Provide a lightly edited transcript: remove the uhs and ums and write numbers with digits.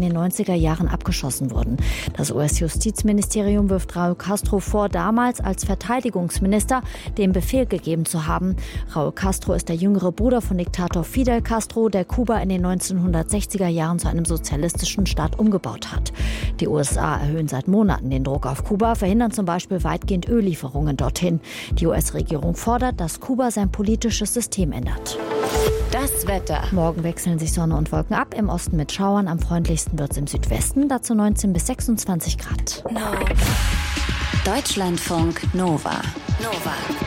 den 90er Jahren abgeschossen wurden. Das US-Justizministerium wirft Raúl Castro vor, damals als Verteidigungsminister den Befehl gegeben zu haben. Raúl Castro ist der jüngere Bruder von Diktator Fidel Castro, der Kuba in den 1960er Jahren zu einem sozialistischen Staat umgebaut hat. Die USA erhöhen seit Monaten den Druck auf Kuba, verhindern zum Beispiel weitgehend Öllieferungen dorthin. Die US-Regierung fordert, dass Kuba sein politisches System ändert. Das Wetter. Morgen wechseln sich Sonne und Wolken ab. Im Osten mit Schauern. Am freundlichsten wird es im Südwesten. Dazu 19 bis 26 Grad. Deutschlandfunk Nova.